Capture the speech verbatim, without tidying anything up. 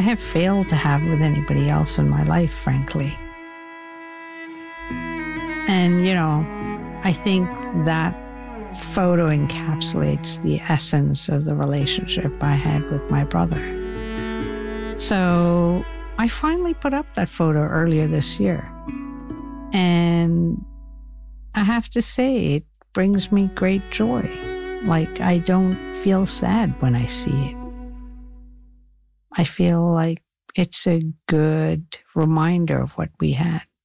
have failed to have with anybody else in my life, frankly. And, you know, I think that photo encapsulates the essence of the relationship I had with my brother. So I finally put up that photo earlier this year. And I have to say, it brings me great joy. Like, I don't feel sad when I see it. I feel like it's a good reminder of what we had.